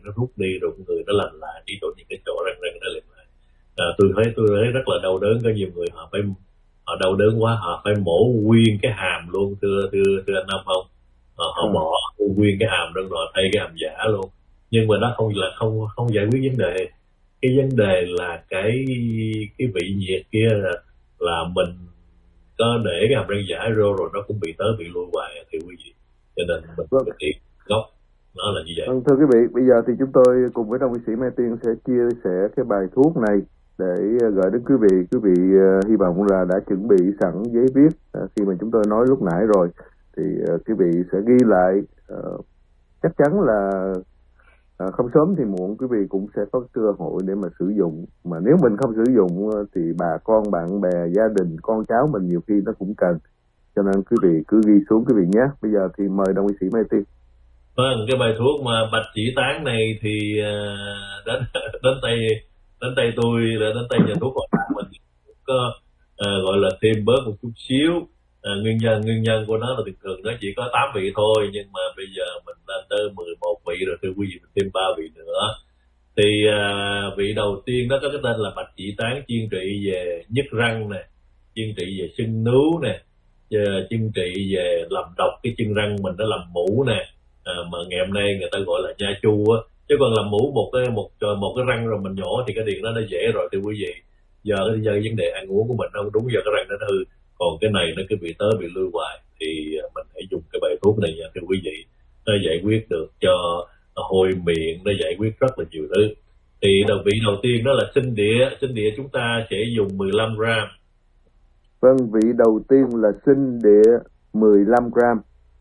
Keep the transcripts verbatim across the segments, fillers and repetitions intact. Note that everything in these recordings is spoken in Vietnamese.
nó rút đi rồi người nó lành lại, chỉ còn những cái chỗ răng răng nó liền lại. À, tôi thấy tôi thấy rất là đau đớn, có nhiều người họ phải họ đau đớn quá họ phải mổ nguyên cái hàm luôn, thưa thưa thưa anh Nam không, họ, họ Ừ. bỏ nguyên cái hàm đó rồi thay cái hàm giả luôn, nhưng mà nó không là không không giải quyết vấn đề. Cái vấn đề là cái cái vị nhiệt kia là, là mình có để cái hàm răng giả vô rồi nó cũng bị tới bị lui hoài thì quý vị, cho nên mình Vâng. phải tiện gốc nó là như vậy. Vâng, thưa quý vị, bây giờ thì chúng tôi cùng với đồng y sĩ Mai Tiên sẽ chia sẻ cái bài thuốc này để gửi đến quý vị. Quý vị uh, hy vọng là đã chuẩn bị sẵn giấy viết uh, khi mà chúng tôi nói lúc nãy rồi, thì uh, quý vị sẽ ghi lại. Uh, chắc chắn là uh, không sớm thì muộn quý vị cũng sẽ có cơ hội để mà sử dụng. Mà nếu mình không sử dụng uh, thì bà con, bạn bè, gia đình, con cháu mình nhiều khi nó cũng cần. Cho nên quý vị cứ ghi xuống quý vị nhé. Bây giờ thì mời đồng y sĩ Mai Tiên. Vâng, cái bài thuốc mà bạch chỉ tán này thì uh, đến đến tay đến tay tôi là đến tay nhà thuốc của mình có uh, gọi là thêm bớt một chút xíu. Uh, nguyên nhân nguyên nhân của nó là thường thường nó chỉ có tám vị thôi, nhưng mà bây giờ mình lên tới mười một vị rồi, thưa quý vị, mình thêm ba vị nữa. Thì uh, vị đầu tiên đó có cái tên là bạch chỉ tán, chuyên trị về nhức răng nè, chuyên trị về sưng nướu nè, chuyên trị về làm độc cái chân răng mình, nó làm mũ nè. À, mà ngày hôm nay người ta gọi là nha chu á, chứ còn làm mũ một cái một một cái răng rồi mình nhổ thì cái điện đó nó dễ rồi, thưa quý vị. Giờ cái giờ vấn đề ăn uống của mình không đúng, giờ cái răng nó hư, còn cái này nó cứ bị tới bị lưu hoài thì mình hãy dùng cái bài thuốc này nha, thưa quý vị. Nó giải quyết được cho hôi miệng, nó giải quyết rất là nhiều thứ. Thì đầu vị đầu tiên đó là sinh địa. Sinh địa chúng ta sẽ dùng mười lăm gram. Vâng, vị đầu tiên là sinh địa mười lăm gram.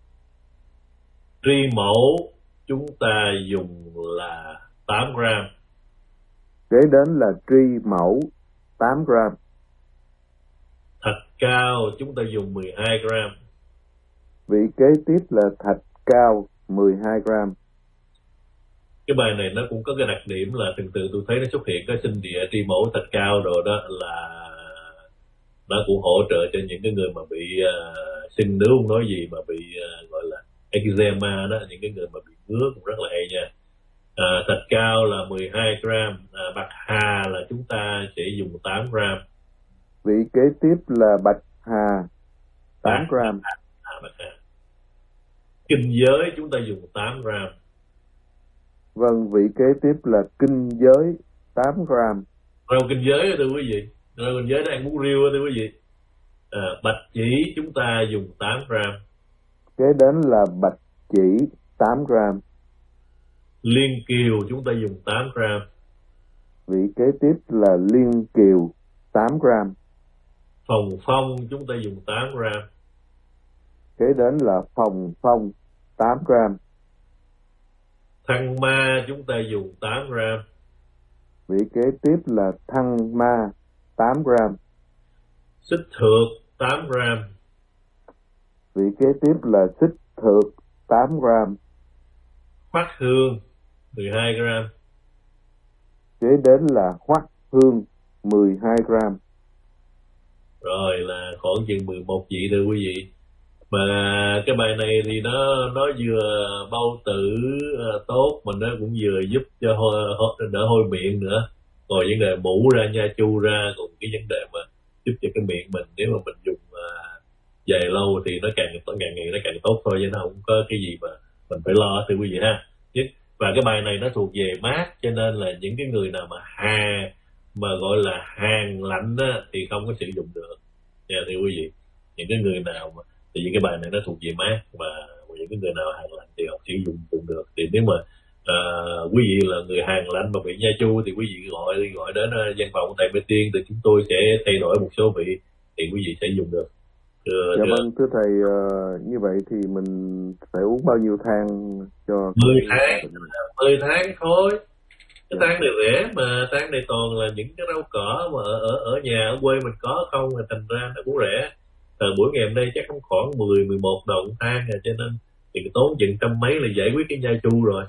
Tri mẫu chúng ta dùng là tám gram. Kế đến là tri mẫu tám gram. Thạch cao chúng ta dùng mười hai gram. Vị kế tiếp là thạch cao mười hai gram. Cái bài này nó cũng có cái đặc điểm là từng từ tôi thấy nó xuất hiện cái sinh địa, tri mẫu, thạch cao rồi đó, là nó cũng hỗ trợ cho những cái người mà bị uh, sưng nướu không nói gì, mà bị uh, gọi là eczema đó, những cái người mà bị ngứa cũng rất là hay nha. À, thạch cao là mười hai gram. À, bạc hà là chúng ta sẽ dùng tám gram. Vị kế tiếp là bạch hà tám gram. À, bạch hà. Kinh giới chúng ta dùng tám gram. Vâng, vị kế tiếp là kinh giới tám gram. Rau kinh giới thưa quý vị, rau kinh giới nó ăn bún riêu thưa quý vị. À, bạch chỉ chúng ta dùng tám gram. Kế đến là bạch chỉ tám gram. Liên kiều chúng ta dùng tám gram. Vị kế tiếp là liên kiều tám gram. Phòng phong chúng ta dùng tám gram. Kế đến là phòng phong tám gram. Thăng ma chúng ta dùng tám gram. Vị kế tiếp là thăng ma tám gram. Xích thược tám gram. Vị kế tiếp là xích thược tám gram. Hoắc hương mười hai gram. Kế đến là hoắc hương mười hai gram. Rồi là khoảng chừng mười một vị thưa quý vị. Mà cái bài này thì nó nó vừa bao tử uh, tốt, mà nó cũng vừa giúp cho hôi, hôi, đỡ hôi miệng nữa. Còn vấn đề mũ ra, nha chu ra, còn cái vấn đề mà giúp cho cái miệng mình, nếu mà mình dùng uh, dài lâu thì nó càng càng ngày nó càng tốt thôi, chứ nó không có cái gì mà mình phải lo, thưa quý vị ha. Và cái bài này nó thuộc về mát, cho nên là những cái người nào mà hà mà gọi là hàng lạnh á, thì không có sử dụng được nha, thưa quý vị. Những cái người nào mà thì những cái bài này nó thuộc về mát, và những cái người nào hàng lạnh thì họ sử dụng dụng được. Thì nếu mà uh, quý vị là người hàng lạnh mà bị nha chu thì quý vị gọi gọi đến uh, văn phòng thầy Mai Tiên, thì chúng tôi sẽ thay đổi một số vị thì quý vị sẽ dùng được. Thưa, dạ thưa... vâng, thưa thầy, uh, như vậy thì mình phải uống bao nhiêu thang cho mười tháng mười tháng thôi. Cái dạ. than này rẻ mà, than này toàn là những cái rau cỏ mà ở ở ở nhà ở quê mình có không, thì thành ra nó cũng rẻ. Thời buổi ngày hôm nay chắc cũng khoảng mười mười một đồng than rồi, cho nên thì tốn chừng trăm mấy là giải quyết cái nha chu rồi.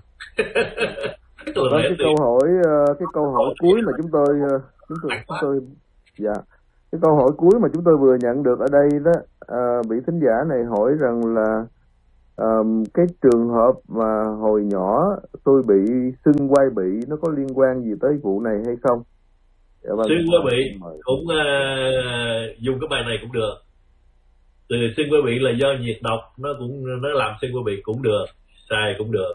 Vâng, cái câu hỏi cái câu hỏi cuối mà chúng tôi chúng tôi chúng tôi dạ cái câu hỏi cuối mà chúng tôi vừa nhận được ở đây đó, à, vị thính giả này hỏi rằng là Um, cái trường hợp mà hồi nhỏ tôi bị sưng quai bị nó có liên quan gì tới vụ này hay không? Dạ vâng. Sưng quai bị cũng uh, dùng cái bài này cũng được. Từ sưng quai bị là do nhiệt độc, nó cũng nó làm sưng quai bị cũng được, xài cũng được.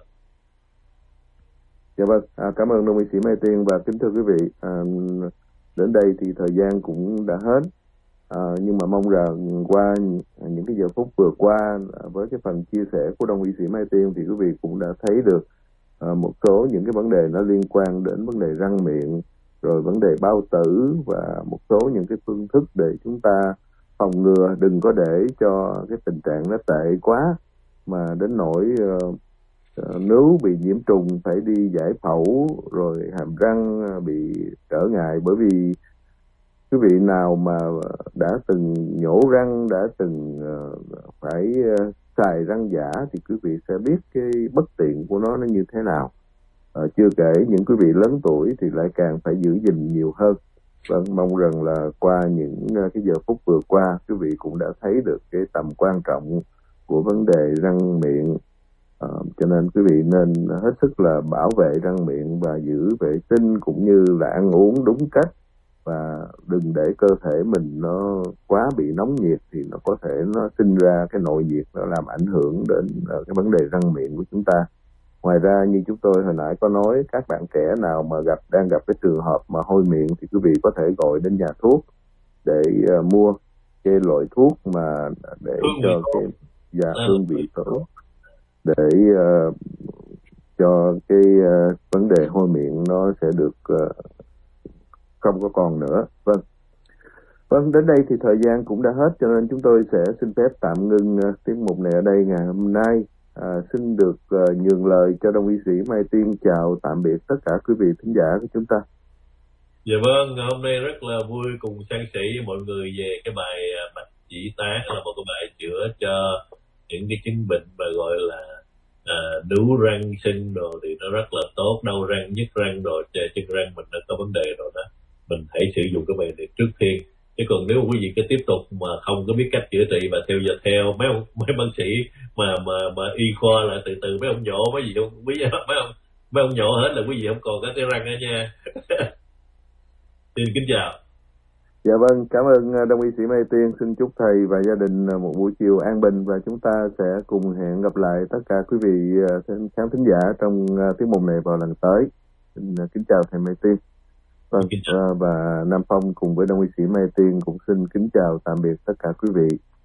Dạ vâng, à, cảm ơn đồng nghị sĩ Mai Tiên và kính thưa quý vị. À, đến đây thì thời gian cũng đã hết. À, nhưng mà mong rằng qua những cái giờ phút vừa qua với cái phần chia sẻ của đồng nghị sĩ Mai Tiên thì quý vị cũng đã thấy được à, một số những cái vấn đề nó liên quan đến vấn đề răng miệng, rồi vấn đề bao tử và một số những cái phương thức để chúng ta phòng ngừa, đừng có để cho cái tình trạng nó tệ quá mà đến nỗi uh, uh, nếu bị nhiễm trùng phải đi giải phẫu, rồi hàm răng bị trở ngại. Bởi vì quý vị nào mà đã từng nhổ răng, đã từng uh, phải uh, xài răng giả thì quý vị sẽ biết cái bất tiện của nó nó như thế nào. Uh, chưa kể những quý vị lớn tuổi thì lại càng phải giữ gìn nhiều hơn. Vâng, mong rằng là qua những uh, cái giờ phút vừa qua, quý vị cũng đã thấy được cái tầm quan trọng của vấn đề răng miệng. Uh, cho nên quý vị nên hết sức là bảo vệ răng miệng và giữ vệ sinh cũng như là ăn uống đúng cách, và đừng để cơ thể mình nó quá bị nóng nhiệt thì nó có thể nó sinh ra cái nội nhiệt, nó làm ảnh hưởng đến uh, cái vấn đề răng miệng của chúng ta. Ngoài ra như chúng tôi hồi nãy có nói, các bạn trẻ nào mà gặp đang gặp cái trường hợp mà hôi miệng thì quý vị có thể gọi đến nhà thuốc để uh, mua cái loại thuốc mà để Hương cho vị cái dạ, à, hương vị tốt để uh, cho cái uh, vấn đề hôi miệng nó sẽ được uh, không có còn nữa. Vâng. Vâng, đến đây thì thời gian cũng đã hết, cho nên chúng tôi sẽ xin phép tạm ngưng uh, tiết mục này ở đây ngày hôm nay. À, xin được uh, nhường lời cho đồng y sĩ Mai Tiên chào tạm biệt tất cả quý vị thính giả của chúng ta. Dạ vâng, hôm nay rất là vui cùng san sẻ với mọi người về cái bài bạch chỉ tán, là một cái bài chữa cho những cái chứng bệnh mà gọi là à, đú răng sưng đồ thì nó rất là tốt, đau răng, nhức răng đồ, chân răng mình nó có vấn đề rồi đó, mình hãy sử dụng cái bài này trước tiên. Chứ còn nếu quý vị cứ tiếp tục mà không có biết cách chữa trị và theo giờ theo mấy ông mấy bác sĩ mà mà mà y khoa là từ từ mấy ông nhổ mấy gì không quý mấy ông mấy ông nhổ hết là quý vị không còn các cái răng nữa nha. Xin kính chào. Dạ vâng, cảm ơn đồng y sĩ Mai Tiên. Xin chúc thầy và gia đình một buổi chiều an bình, và chúng ta sẽ cùng hẹn gặp lại tất cả quý vị khán thính giả trong tiết mục này vào lần tới. Xin kính chào thầy Mai Tiên. Vâng, và Nam Phong cùng với đồng y sĩ Mai Tiên cũng xin kính chào tạm biệt tất cả quý vị.